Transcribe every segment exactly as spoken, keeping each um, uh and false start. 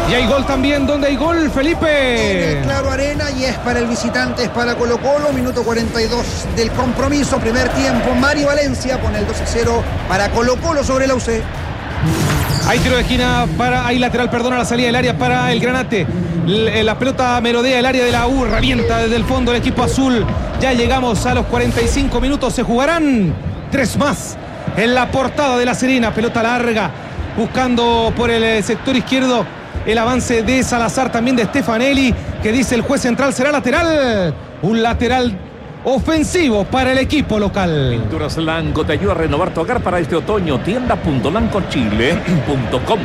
Y hay gol también. ¿Dónde hay gol, Felipe? En el Claro Arena, y es para el visitante, es para Colo Colo. Minuto cuarenta y dos del compromiso, primer tiempo. Mario Valencia pone el dos a cero para Colo Colo sobre la U C. Hay tiro de esquina para, hay lateral, perdón, a la salida del área para el Granate. L- la pelota merodea el área de la U, revienta desde el fondo el equipo azul. Ya llegamos a los cuarenta y cinco minutos, se jugarán tres más en la portada de La Serena. Pelota larga, buscando por el sector izquierdo el avance de Salazar, también de Stefanelli, que dice el juez central será lateral. Un lateral ofensivo para el equipo local. Pinturas Lanco te ayuda a renovar tu hogar para este otoño. tienda punto lanco chile punto com.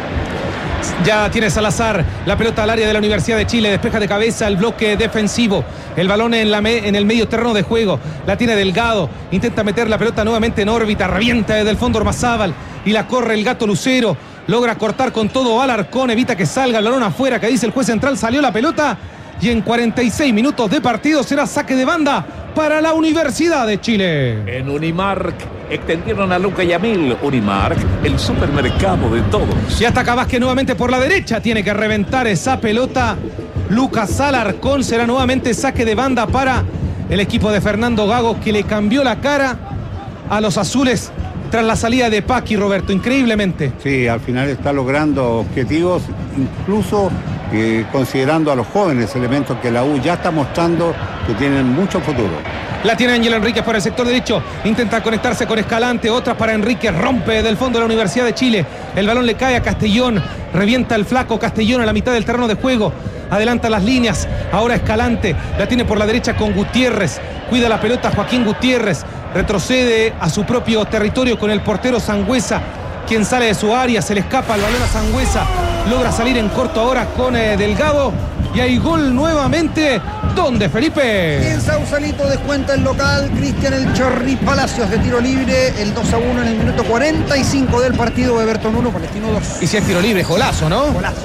Ya tiene Salazar la pelota al área de la Universidad de Chile, despeja de cabeza el bloque defensivo, el balón en, la me, en el medio terreno de juego, la tiene Delgado, intenta meter la pelota nuevamente en órbita, revienta desde el fondo Ormazábal y la corre el Gato Lucero, logra cortar con todo Alarcón, evita que salga el balón afuera, que dice el juez central, salió la pelota y en cuarenta y seis minutos de partido será saque de banda para la Universidad de Chile. En Unimark extendieron a Luca Yamil. Unimark, el supermercado de todos. Y ataca Vázquez nuevamente por la derecha, tiene que reventar esa pelota. Lucas Alarcón, será nuevamente saque de banda para el equipo de Fernando Gago, que le cambió la cara a los azules tras la salida de Paqui, Roberto, increíblemente. Sí, al final está logrando objetivos, incluso eh, considerando a los jóvenes elementos que la U ya está mostrando que tienen mucho futuro. La tiene Ángel Enríquez por el sector derecho, intenta conectarse con Escalante, otra para Enríquez, rompe del fondo de la Universidad de Chile, el balón le cae a Castellón, revienta el flaco Castellón a la mitad del terreno de juego, adelanta las líneas, ahora Escalante, la tiene por la derecha con Gutiérrez, cuida la pelota Joaquín Gutiérrez, retrocede a su propio territorio con el portero Sangüesa, quien sale de su área, se le escapa el balón a Sangüesa, logra salir en corto ahora con eh, Delgado, y hay gol nuevamente. ¿Dónde, Felipe? En Sausalito descuenta el local Cristian El Chorri Palacios de tiro libre, el dos a uno en el minuto cuarenta y cinco del partido. Everton uno, Palestino dos. Y si es tiro libre, golazo, ¿no? Golazo.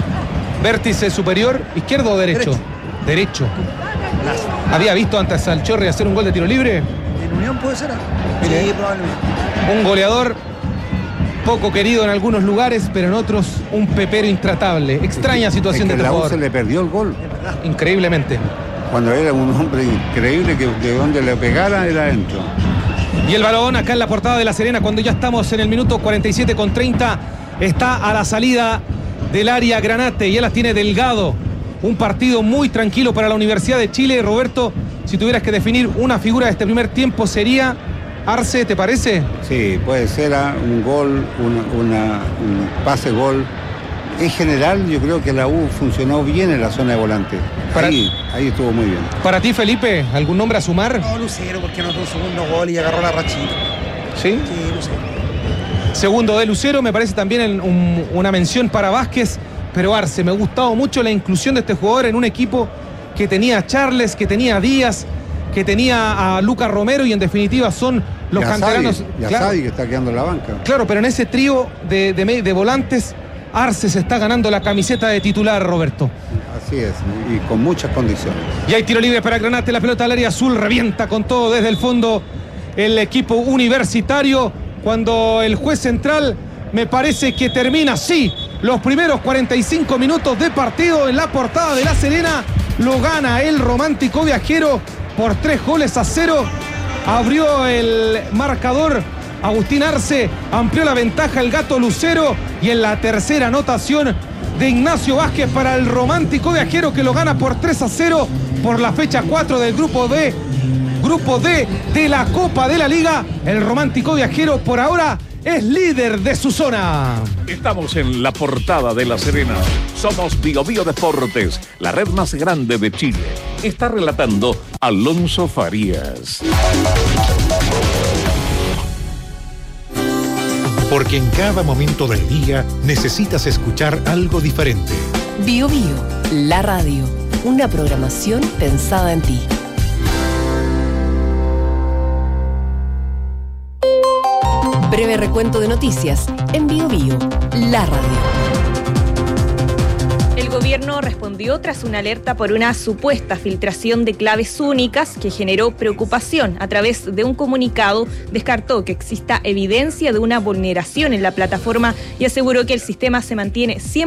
Vértice superior, ¿izquierdo o derecho? Derecho. Derecho. Golazo. ¿Había visto antes al Chorri hacer un gol de tiro libre? ¿En Unión puede ser? Mire. Sí, probablemente. Un goleador poco querido en algunos lugares, pero en otros un pepero intratable. Extraña situación es que de este la U jugador. se le perdió el gol. Increíblemente. Cuando era un hombre increíble que de donde le pegara era adentro. Y el balón acá en la portada de La Serena, cuando ya estamos en el minuto cuarenta y siete con treinta, está a la salida del área Granate, ya las tiene Delgado. Un partido muy tranquilo para la Universidad de Chile. Roberto, si tuvieras que definir una figura de este primer tiempo, sería Arce, ¿te parece? Sí, puede ser ah, un gol, una, una, un pase gol. En general, yo creo que la U funcionó bien en la zona de volante. Para- Ahí, ahí estuvo muy bien. Para ti, Felipe, ¿algún nombre a sumar? No, Lucero, porque anotó un segundo gol y agarró la rachita. Sí. Sí, Lucero. Segundo de Lucero, me parece también en un- una mención para Vázquez, pero Arce, me ha gustado mucho la inclusión de este jugador en un equipo que tenía a Charles, que tenía a Díaz, que tenía a Lucas Romero y en definitiva son los Y a canteranos. Sadi, y a Claro, Sadi, que está quedando en la banca. claro, pero en ese trío de, de, me- de volantes, Arce se está ganando la camiseta de titular, Roberto. Así es, y con muchas condiciones. Y hay tiro libre para Granate, la pelota al área azul, revienta con todo desde el fondo el equipo universitario, cuando el juez central me parece que termina así los primeros cuarenta y cinco minutos de partido en la portada de La Serena. Lo gana el romántico viajero por tres goles a cero. Abrió el marcador Agustín Arce, amplió la ventaja el Gato Lucero, y en la tercera anotación de Ignacio Vázquez para el romántico viajero, que lo gana por tres a cero por la fecha cuatro del grupo D. Grupo D de la Copa de la Liga. El romántico viajero por ahora es líder de su zona. Estamos en la portada de La Serena. Somos Bio Bio Deportes, la red más grande de Chile. Está relatando Alonso Farías. Porque en cada momento del día necesitas escuchar algo diferente. Bio Bio, la radio, una programación pensada en ti. Breve recuento de noticias en Bio Bio, la radio. El gobierno respondió tras una alerta por una supuesta filtración de claves únicas que generó preocupación. A través de un comunicado, descartó que exista evidencia de una vulneración en la plataforma y aseguró que el sistema se mantiene siempre